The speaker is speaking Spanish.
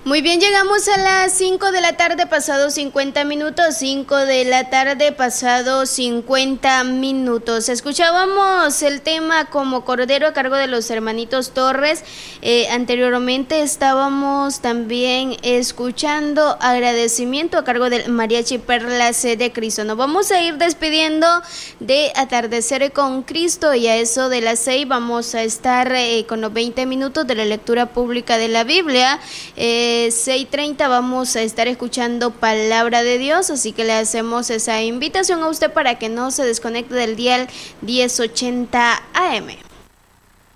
Muy bien, llegamos a las 5 de la tarde, pasado 50 minutos, 5 de la tarde, pasado 50 minutos. Escuchábamos el tema Como Cordero a cargo de los hermanitos Torres. Anteriormente estábamos también escuchando Agradecimiento a cargo del Mariachi Perlas de Cristo. Nos vamos a ir despidiendo de Atardecer con Cristo y a eso de las 6 vamos a estar con los 20 minutos de la lectura pública de la Biblia. 6:30 vamos a estar escuchando Palabra de Dios, así que le hacemos esa invitación a usted para que no se desconecte del dial 1080 AM.